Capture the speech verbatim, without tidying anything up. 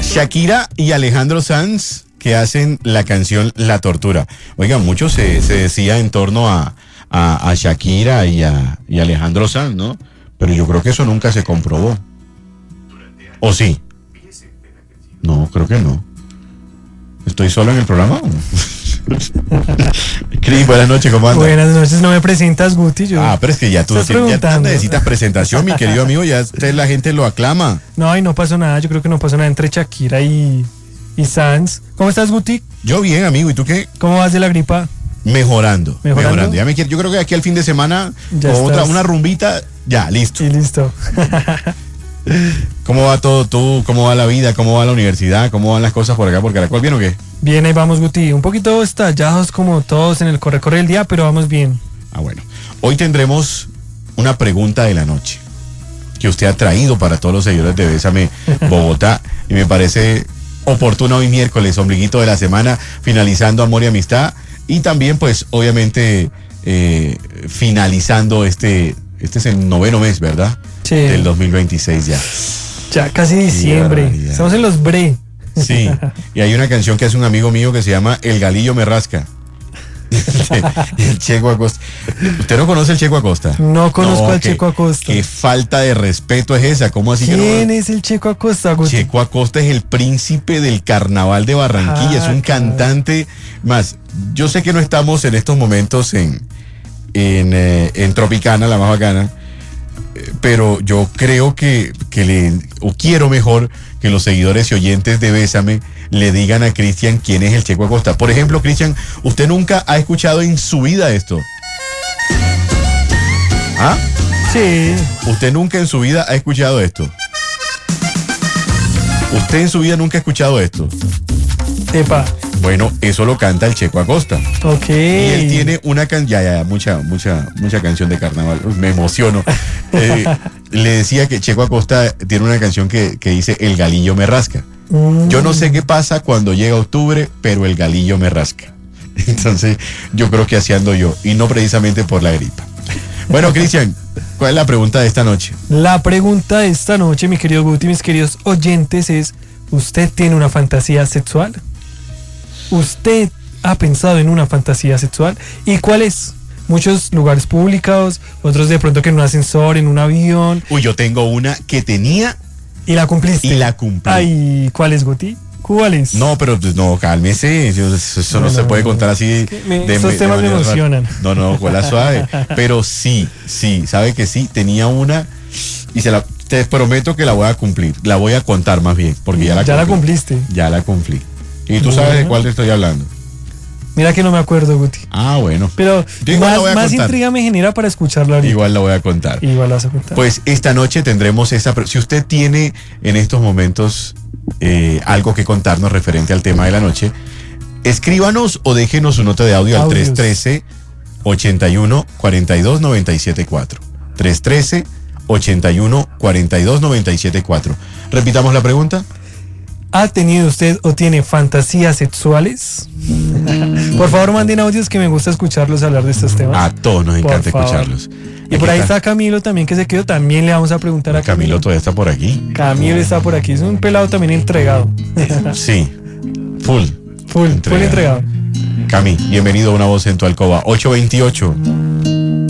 Shakira y Alejandro Sanz, que hacen la canción La Tortura. Oigan, mucho se, se decía en torno a, a, a Shakira y a y Alejandro Sanz, ¿no? Pero yo creo que eso nunca se comprobó. ¿O sí? No, creo que no. ¿Estoy solo en el programa? Cris, buenas noches, ¿cómo andas? Buenas noches, no me presentas, Guti. Yo ah, pero es que ya tú, ya tú necesitas presentación, mi querido amigo, ya usted, la gente lo aclama. No, y no pasó nada, yo creo que no pasó nada entre Shakira y, y Sanz. ¿Cómo estás, Guti? Yo bien, amigo, ¿y tú qué? ¿Cómo vas de la gripa? Mejorando, mejorando. mejorando. Ya me quiero, yo creo que aquí al fin de semana, ya con otra, una rumbita, ya, listo. Y listo. ¿Cómo va todo tú? ¿Cómo va la vida? ¿Cómo va la universidad? ¿Cómo van las cosas por acá, por Caracol? ¿Bien o qué? Bien, ahí vamos, Guti. Un poquito estallados como todos en el corre-corre del día, pero vamos bien. Ah, bueno. Hoy tendremos una pregunta de la noche que usted ha traído para todos los seguidores de Bésame Bogotá y me parece oportuno hoy miércoles, ombliguito de la semana, finalizando Amor y Amistad y también pues obviamente eh, finalizando este, este es el noveno mes, ¿verdad? Sí. Del dos mil veintiséis ya. Ya casi diciembre. Ya, ya. Estamos en los bre. Sí, y hay una canción que hace un amigo mío que se llama El Galillo Me Rasca. El Checo Acosta. ¿Usted no conoce el Checo Acosta? No conozco no, al Checo Acosta. Qué falta de respeto es esa. ¿Cómo así? ¿Quién que no? es el Checo Acosta, Guti? Checo Acosta es el príncipe del carnaval de Barranquilla. Ah, es un claro. cantante. Más, yo sé que no estamos en estos momentos en, en, eh, en Tropicana, la más bacana. Pero yo creo que, que le, o quiero mejor que los seguidores y oyentes de Bésame le digan a Cristian quién es el Checo Acosta. Por ejemplo, Cristian, ¿usted nunca ha escuchado en su vida esto? ¿Ah? Sí. ¿Usted nunca en su vida ha escuchado esto? ¿Usted en su vida nunca ha escuchado esto? Epa. Bueno, eso lo canta el Checo Acosta. Ok. Y él tiene una canción, ya, ya, mucha, mucha, mucha canción de carnaval. Uy, me emociono. Eh, le decía que Checo Acosta tiene una canción que, que dice El Galillo Me Rasca. Mm. Yo no sé qué pasa cuando llega octubre, pero el galillo me rasca. Entonces, yo creo que así ando yo, y no precisamente por la gripa. Bueno, Cristian, ¿cuál es la pregunta de esta noche? La pregunta de esta noche, mi querido Guti, mis queridos oyentes, es: ¿usted tiene una fantasía sexual? ¿Usted ha pensado en una fantasía sexual? ¿Y cuál es? Muchos lugares públicos, otros de pronto que en un ascensor, en un avión. Uy, yo tengo una que tenía. ¿Y la cumpliste? Y la cumplí. Ay, ¿cuál es, Guti? ¿Cuál es? No, pero no, cálmese. Eso, eso no, no se puede contar así. Es que me, de, esos temas de me emocionan. No, no, fue la suave. Pero sí, sí, sabe que sí, tenía una y se la, te prometo que la voy a cumplir. La voy a contar más bien, porque ya la Ya cumplí. la cumpliste. Ya la cumplí. ¿Y tú sabes de cuál te estoy hablando? Mira que no me acuerdo, Guti. Ah, bueno. Pero más, más intriga me genera para escucharlo ahorita. Igual la voy a contar. Igual la vas a contar. Pues esta noche tendremos esa... Si usted tiene en estos momentos eh, algo que contarnos referente al tema de la noche, escríbanos o déjenos su nota de audio Audios. Al tres uno tres, ochenta y uno, cuarenta y dos, noventa y siete cuatro. tres uno tres, ochenta y uno, cuarenta y dos, noventa y siete cuatro. Repitamos la pregunta. ¿Ha tenido usted o tiene fantasías sexuales? Por favor, manden audios, que me gusta escucharlos hablar de estos temas. A todos nos encanta escucharlos. Y por ahí está? está Camilo también, que se quedó. También le vamos a preguntar a Camilo. Camilo todavía está por aquí. Camilo está por aquí. Es un pelado también entregado. Sí. Full. Full. Entregado. Full entregado. Cami, bienvenido a Una Voz en tu Alcoba. ocho veintiocho.